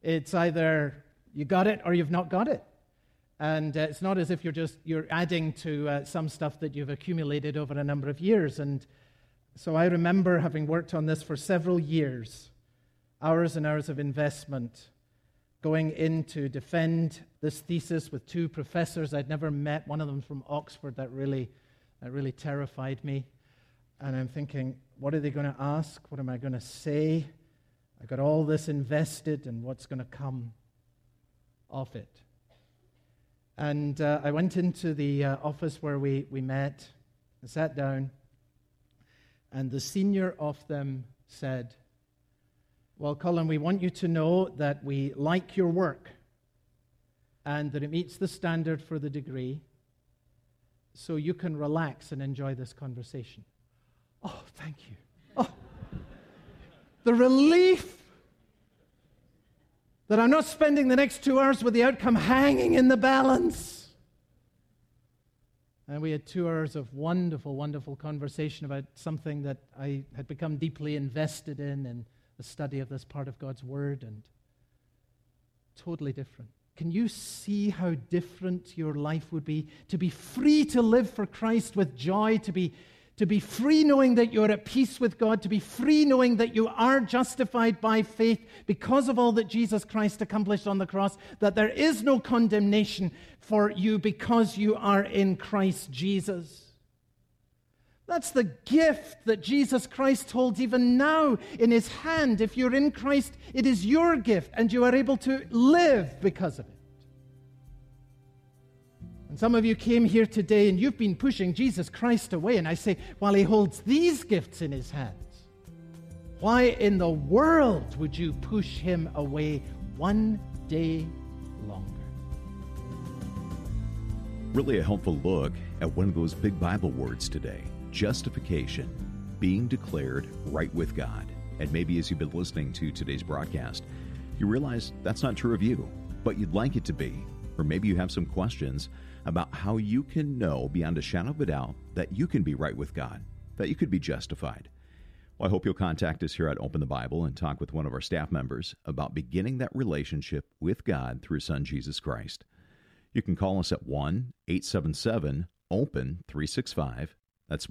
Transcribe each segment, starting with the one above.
It's either you got it or you've not got it. And it's not as if you're adding to some stuff that you've accumulated over a number of years. And so I remember having worked on this for several years, hours and hours of investment, going in to defend this thesis with two professors I'd never met, one of them from Oxford. That really terrified me. And I'm thinking, what are they going to ask? What am I going to say? I got all this invested, and what's going to come of it? And I went into the office where we met, and sat down, and the senior of them said, well, Colin, we want you to know that we like your work and that it meets the standard for the degree, so you can relax and enjoy this conversation. Oh, thank you. Oh, the relief that I'm not spending the next 2 hours with the outcome hanging in the balance. And we had 2 hours of wonderful, wonderful conversation about something that I had become deeply invested in the study of this part of God's Word, and totally different. Can you see how different your life would be? To be free to live for Christ with joy, to be free knowing that you're at peace with God, to be free knowing that you are justified by faith because of all that Jesus Christ accomplished on the cross, that there is no condemnation for you because you are in Christ Jesus. That's the gift that Jesus Christ holds even now in his hand. If you're in Christ, it is your gift, and you are able to live because of it. And some of you came here today and you've been pushing Jesus Christ away, and I say, while he holds these gifts in his hands, why in the world would you push him away one day longer? Really a helpful look at one of those big Bible words today. Justification, being declared right with God. And maybe as you've been listening to today's broadcast, you realize that's not true of you, but you'd like it to be. Or maybe you have some questions about how you can know beyond a shadow of a doubt that you can be right with God, that you could be justified. Well, I hope you'll contact us here at Open the Bible and talk with one of our staff members about beginning that relationship with God through His Son, Jesus Christ. You can call us at 1-877-OPEN-365. That's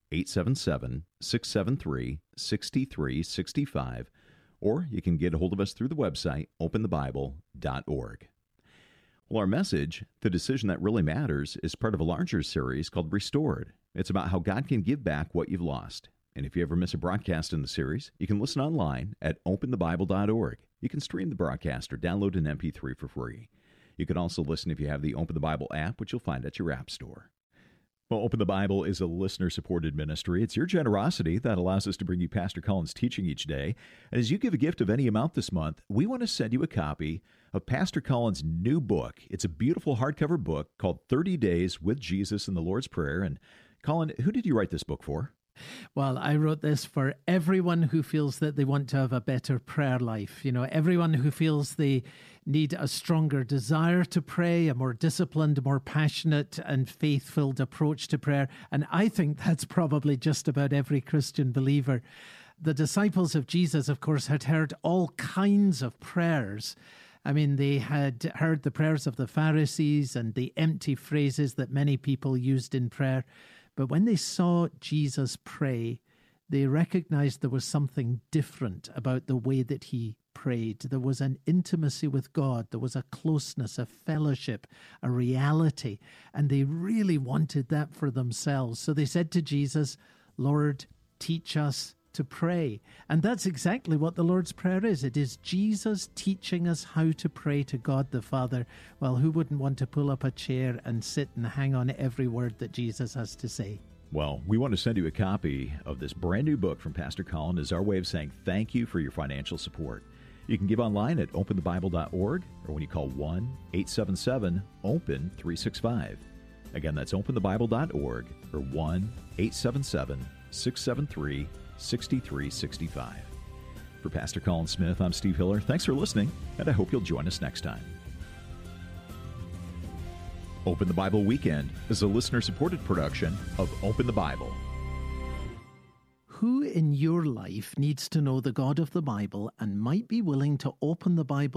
1-877-673-6365. Or you can get a hold of us through the website, openthebible.org. Well, our message, The Decision That Really Matters, is part of a larger series called Restored. It's about how God can give back what you've lost. And if you ever miss a broadcast in the series, you can listen online at openthebible.org. You can stream the broadcast or download an MP3 for free. You can also listen if you have the Open the Bible app, which you'll find at your app store. Well, Open the Bible is a listener-supported ministry. It's your generosity that allows us to bring you Pastor Colin's teaching each day. And as you give a gift of any amount this month, we want to send you a copy of Pastor Colin's new book. It's a beautiful hardcover book called 30 Days with Jesus in the Lord's Prayer. And Colin, who did you write this book for? Well, I wrote this for everyone who feels that they want to have a better prayer life. You know, everyone who feels they need a stronger desire to pray, a more disciplined, more passionate and faith-filled approach to prayer. And I think that's probably just about every Christian believer. The disciples of Jesus, of course, had heard all kinds of prayers. I mean, they had heard the prayers of the Pharisees and the empty phrases that many people used in prayer. But when they saw Jesus pray, they recognized there was something different about the way that he prayed. There was an intimacy with God. There was a closeness, a fellowship, a reality. And they really wanted that for themselves. So they said to Jesus, Lord, teach us to pray. And that's exactly what the Lord's Prayer is. It is Jesus teaching us how to pray to God the Father. Well, who wouldn't want to pull up a chair and sit and hang on every word that Jesus has to say? Well, we want to send you a copy of this brand new book from Pastor Colin as our way of saying thank you for your financial support. You can give online at openthebible.org or when you call 1-877-OPEN-365. Again, that's openthebible.org or 1-877-673-6365. For Pastor Colin Smith, I'm Steve Hiller. Thanks for listening, and I hope you'll join us next time. Open the Bible Weekend is a listener-supported production of Open the Bible. Who in your life needs to know the God of the Bible and might be willing to open the Bible